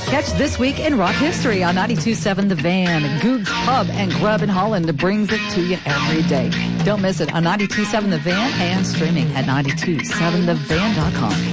Catch This Week in Rock History on 92.7 The Van. Goog's Pub and Grub in Holland brings it to you every day. Don't miss it on 92.7 The Van and streaming at 92.7thevan.com.